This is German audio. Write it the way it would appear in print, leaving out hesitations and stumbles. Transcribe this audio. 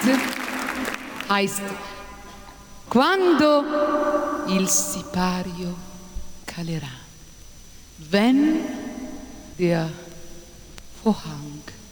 heißt, quando il sipario calerà, wenn der Vorhang